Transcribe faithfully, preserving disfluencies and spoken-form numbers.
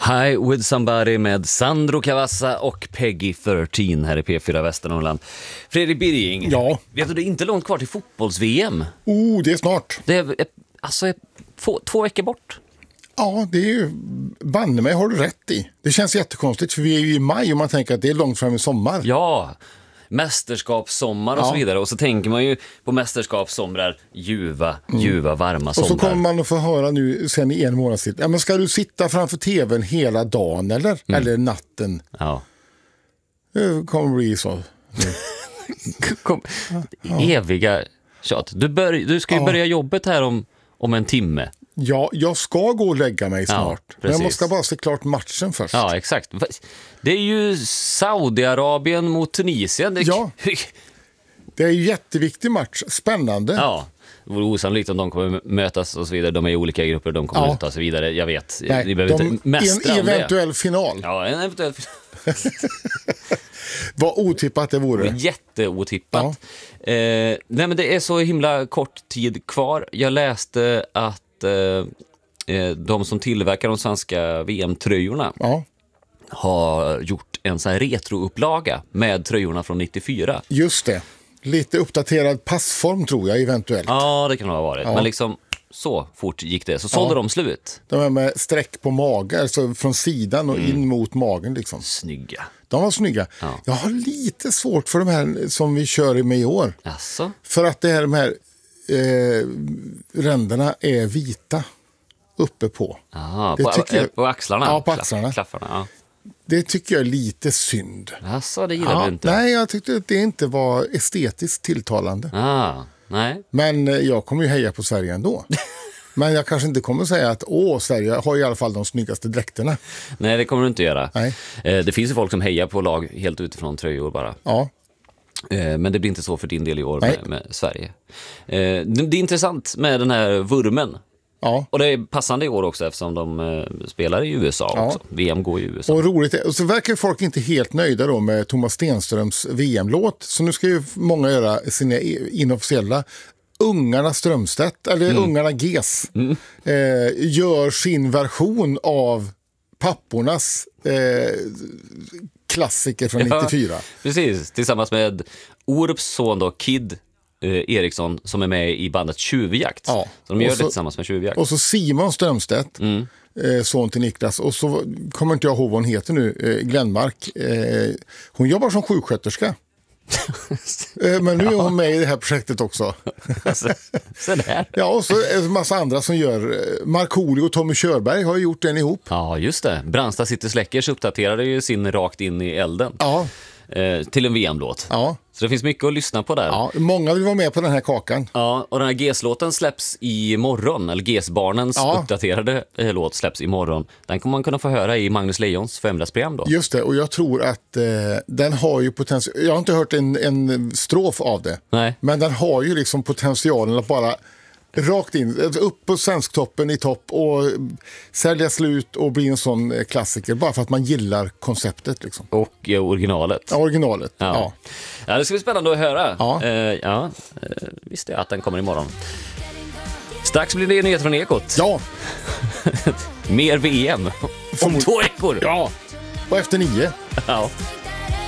High with somebody med Sandro Cavazza och Peggy tretton här i P fyra Västernorrland. Fredrik Birging, ja. Vet du, det är inte långt kvar till fotbolls-V M. Oh, det är snart. Det är alltså två, två veckor bort. Ja, det är ju, banne mig har du rätt i. Det känns jättekonstigt för vi är ju i maj och man tänker att det är långt fram i sommar. Ja, mästerskapssommar och ja. så vidare. Och så tänker man ju på mästerskapssomrar, ljuva, ljuva, varma somrar. Och så kommer man att få höra nu sen i en månad sitt. Ja, men ska du sitta framför tvn hela dagen eller? Mm. Eller natten? Ja. Det kommer bli så. Kom, ja. Eviga tjat. Du, bör, du ska ju ja. börja jobbet här om, om en timme. Ja, jag ska gå och lägga mig snart. Ja, men jag måste bara se klart matchen först. Ja, exakt. Det är ju Saudiarabien mot Tunisien. Det... Ja, det är en jätteviktig match. Spännande. Ja, det vore osannolikt om de kommer mötas och så vidare. De är i olika grupper, de kommer ja. mötas och så vidare. Jag vet. Nej, Ni behöver de, inte mästra en eventuell det. final. Ja, en eventuell final. Vad otippat det vore. Jätteotippat. Ja. Eh, nej, men det är så himla kort tid kvar. Jag läste att eh, de som tillverkar de svenska V M-tröjorna ja. har gjort en sån här retroupplaga med tröjorna från nittiofyra. Just det. Lite uppdaterad passform tror jag eventuellt. Ja, det kan det ha varit. Ja. Men liksom så fort gick det. Så sålde ja. de slut. De här med streck på magen, alltså från sidan och mm. in mot magen liksom. Snygga. De var snygga. Ja. Jag har lite svårt för de här som vi kör med i år. Asså? För att det här, de här eh, ränderna är vita uppe på. Aha, på, jag, på axlarna? Ja, på axlarna. Klaffarna, ja. Det tycker jag är lite synd. Asså, det gillar ja, du inte? Nej, jag tyckte att det inte var estetiskt tilltalande. Ah, nej. Men jag kommer ju heja på Sverige ändå. Men jag kanske inte kommer säga att åh, Sverige har i alla fall de snyggaste dräkterna. Nej, det kommer du inte göra. Nej. Det finns ju folk som hejar på lag helt utifrån tröjor bara. Ja. Men det blir inte så för din del i år med, med Sverige. Det är intressant med den här vurmen. Ja. Och det är passande i år också eftersom de spelar i U S A ja. också. V M går i U S A. Och roligt är, och så verkar folk inte helt nöjda då med Thomas Stenströms V M-låt. Så nu ska ju många göra sina inofficiella Ungarna Strömstedt, eller mm. Ungarna Ges, mm. eh, gör sin version av pappornas eh, klassiker från ja, nittiofyra. Precis, tillsammans med Orups son då, Kid eh, Eriksson, som är med i bandet Tjuvjakt. Ja. Så de gör så, det tillsammans med Tjuvjakt. Och så Simon Strömstedt, mm. eh, son till Niklas, och så kommer inte jag ihåg vad hon heter nu, eh, Glenmark. Eh, hon jobbar som sjuksköterska. Men nu är hon med i det här projektet också. så, så där. Ja, och så är det en massa andra som gör. Markoolio och Tommy Körberg har gjort den ihop. Ja, just det. Brandsta City Släckers uppdaterade ju sin rakt in i elden. Ja. Eh, till en V M-låt. Ja. Så det finns mycket att lyssna på där. Ja, många vill vara med på den här kakan. Ja, och den här G S-låten släpps i morgon. Eller G S-barnens ja. uppdaterade eh, låt släpps i morgon. Den kommer man kunna få höra i Magnus Lejons förmiddagsprogram då. Just det, och jag tror att eh, den har ju potential. Jag har inte hört en, en strof av det. Nej. Men den har ju liksom potentialen att bara rakt in, upp på svensktoppen i topp och sälja slut och bli en sån klassiker bara för att man gillar konceptet liksom. Och ja, originalet. Ja, originalet, ja. ja. Ja, det ska bli spännande att höra. Ja. Uh, ja, uh, visste jag att den kommer imorgon. Strax blir det nyheter från Ekot. Ja. Mer V M om två veckor. Ja, och efter nio. Ja.